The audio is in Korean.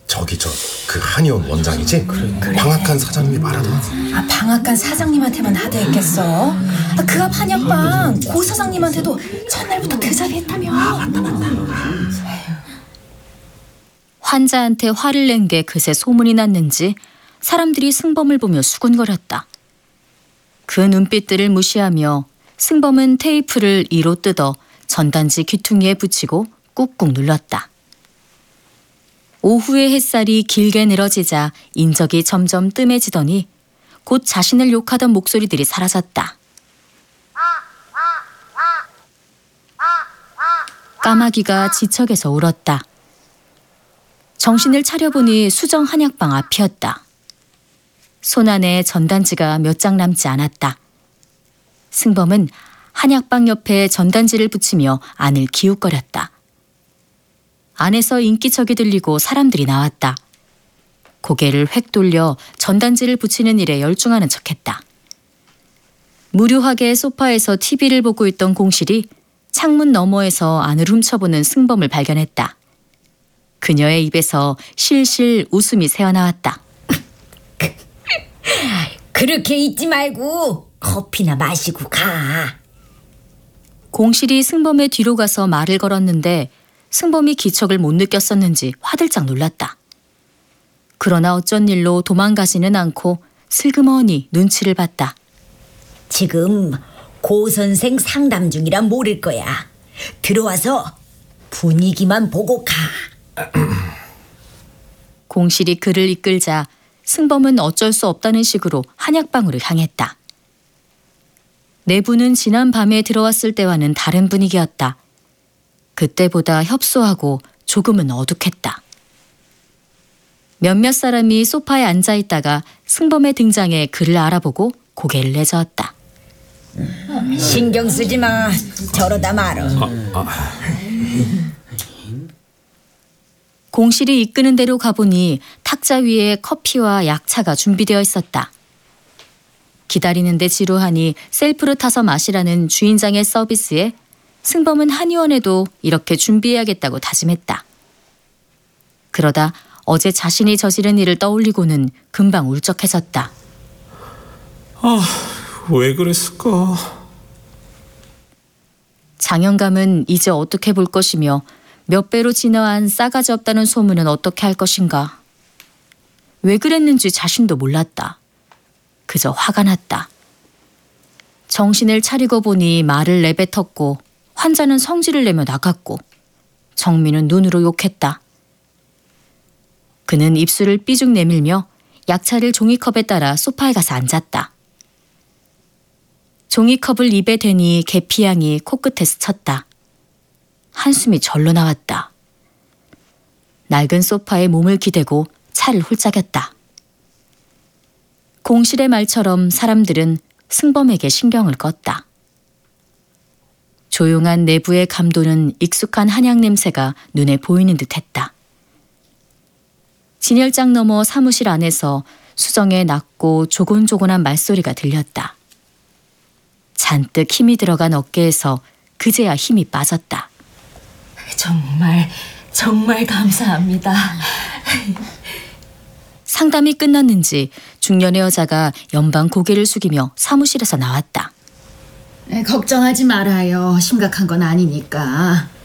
저기 그 한의원 원장이지? 그래. 방앗간 사장님이 말하더라. 방앗간 사장님한테만 하대했겠어? 그 앞 한약방 고 사장님한테도 첫날부터 그 자리 했다며. 맞다. 환자한테 화를 낸 게 그새 소문이 났는지 사람들이 승범을 보며 수군거렸다. 그 눈빛들을 무시하며 승범은 테이프를 이로 뜯어 전단지 귀퉁이에 붙이고 꾹꾹 눌렀다. 오후의 햇살이 길게 늘어지자 인적이 점점 뜸해지더니 곧 자신을 욕하던 목소리들이 사라졌다. 까마귀가 지척에서 울었다. 정신을 차려보니 수정 한약방 앞이었다. 손안에 전단지가 몇 장 남지 않았다. 승범은 한약방 옆에 전단지를 붙이며 안을 기웃거렸다. 안에서 인기척이 들리고 사람들이 나왔다. 고개를 획 돌려 전단지를 붙이는 일에 열중하는 척했다. 무료하게 소파에서 TV를 보고 있던 공실이 창문 너머에서 안을 훔쳐보는 승범을 발견했다. 그녀의 입에서 실실 웃음이 새어나왔다. 그렇게 있지 말고 커피나 마시고 가. 공실이 승범의 뒤로 가서 말을 걸었는데 승범이 기척을 못 느꼈었는지 화들짝 놀랐다. 그러나 어쩐 일로 도망가지는 않고 슬그머니 눈치를 봤다. 지금 고 선생 상담 중이라 모를 거야. 들어와서 분위기만 보고 가. 공실이 그를 이끌자 승범은 어쩔 수 없다는 식으로 한약방으로 향했다. 내부는 지난 밤에 들어왔을 때와는 다른 분위기였다. 그때보다 협소하고 조금은 어둑했다. 몇몇 사람이 소파에 앉아있다가 승범의 등장에 그를 알아보고 고개를 내저었다. 신경 쓰지 마. 저러다 말어. 공실이 이끄는 대로 가보니 탁자 위에 커피와 약차가 준비되어 있었다. 기다리는데 지루하니 셀프로 타서 마시라는 주인장의 서비스에 승범은 한의원에도 이렇게 준비해야겠다고 다짐했다. 그러다 어제 자신이 저지른 일을 떠올리고는 금방 울적해졌다. 왜 그랬을까? 장영감은 이제 어떻게 볼 것이며 몇 배로 진화한 싸가지 없다는 소문은 어떻게 할 것인가. 왜 그랬는지 자신도 몰랐다. 그저 화가 났다. 정신을 차리고 보니 말을 내뱉었고 환자는 성질을 내며 나갔고 정민은 눈으로 욕했다. 그는 입술을 삐죽 내밀며 약차를 종이컵에 따라 소파에 가서 앉았다. 종이컵을 입에 대니 계피향이 코끝에 스쳤다. 한숨이 절로 나왔다. 낡은 소파에 몸을 기대고 차를 홀짝였다. 공실의 말처럼 사람들은 승범에게 신경을 껐다. 조용한 내부의 감도는 익숙한 한약 냄새가 눈에 보이는 듯했다. 진열장 너머 사무실 안에서 수정의 낮고 조곤조곤한 말소리가 들렸다. 잔뜩 힘이 들어간 어깨에서 그제야 힘이 빠졌다. 정말 감사합니다. 상담이 끝났는지 중년의 여자가 연방 고개를 숙이며 사무실에서 나왔다. 걱정하지 말아요. 심각한 건 아니니까.